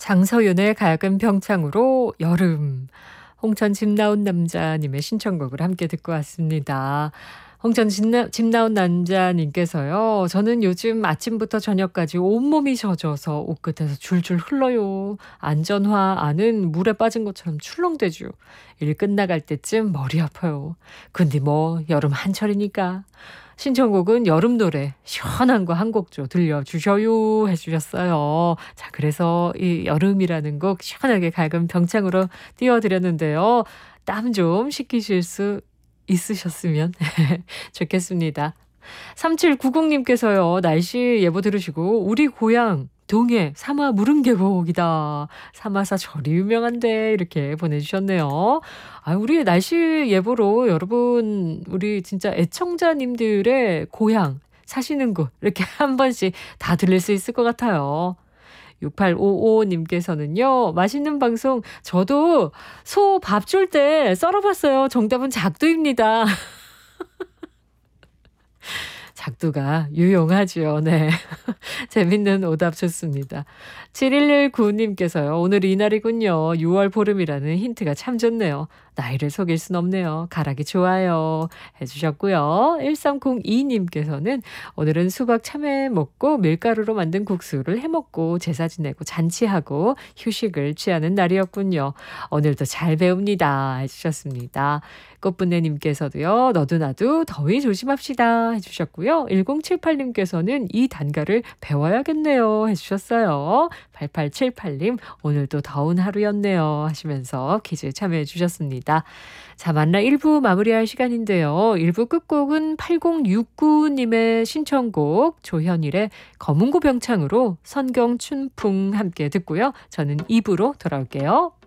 장서윤의 가야금 병창으로 여름. 홍천 집 나온 남자님의 신청곡을 함께 듣고 왔습니다. 홍천 집 나온 남자님께서요. 저는 요즘 아침부터 저녁까지 온몸이 젖어서 옷끝에서 줄줄 흘러요. 안전화 안은 물에 빠진 것처럼 출렁대죠. 일 끝나갈 때쯤 머리 아파요. 근데 뭐 여름 한철이니까. 신청곡은 여름 노래 시원한 거 한 곡 좀 들려주셔요 해주셨어요. 자, 그래서 이 여름이라는 곡 시원하게 가야금 병창으로 띄워드렸는데요. 땀 좀 식히실 수 있으셨으면 좋겠습니다. 3790님께서요. 날씨 예보 들으시고 우리 고향 동해 사마 무릉계곡이다. 사마사 절이 유명한데 이렇게 보내주셨네요. 아, 우리 날씨 예보로 여러분 우리 진짜 애청자님들의 고향 사시는 곳 이렇게 한 번씩 다 들릴 수 있을 것 같아요. 6855님께서는요. 맛있는 방송 저도 소 밥 줄 때 썰어봤어요. 정답은 작두입니다. 작두가 유용하죠. 네. 재밌는 오답 좋습니다. 7119님께서요. 오늘 이날이군요. 6월 보름이라는 힌트가 참 좋네요. 나이를 속일 순 없네요. 가락이 좋아요. 해주셨고요. 1302님께서는 오늘은 수박 참외 먹고 밀가루로 만든 국수를 해먹고 제사 지내고 잔치하고 휴식을 취하는 날이었군요. 오늘도 잘 배웁니다. 해주셨습니다. 꽃분내님께서도요. 너도 나도 더위 조심합시다 해주셨고요. 1078님께서는 이 단가를 배워야겠네요 해주셨어요. 8878님 오늘도 더운 하루였네요 하시면서 퀴즈에 참여해 주셨습니다. 자, 만나 1부 마무리할 시간인데요. 1부 끝곡은 8069님의 신청곡 조현일의 검은고 병창으로 선경춘풍 함께 듣고요. 저는 2부로 돌아올게요.